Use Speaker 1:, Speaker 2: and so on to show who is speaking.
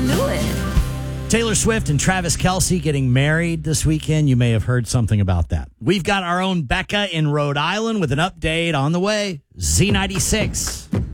Speaker 1: into it.
Speaker 2: Taylor Swift and Travis Kelce getting married this weekend. You may have heard something about that. We've got our own Becca in Rhode Island with an update on the way. Z96.